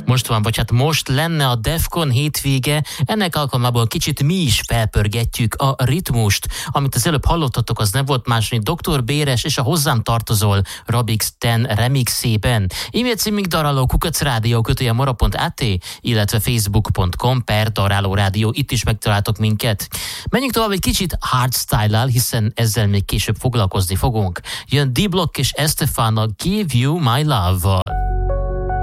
Most van, vagy hát most lenne a Defcon hétvége, ennek alkalmából kicsit mi is felpörgetjük a ritmust. Amit az előbb hallottatok, az nem volt más, mint Dr. Béres és a Hozzám tartozol Rabix 10 remixében. E-mail címünk daráló@radio.mara.at, illetve facebook.com/darálórádió, itt is megtaláltok minket. Menjünk tovább egy kicsit hardstyle-al, hiszen ezzel még később foglalkozni fogunk. Jön D-Block és Estefan a Give You My Love-val.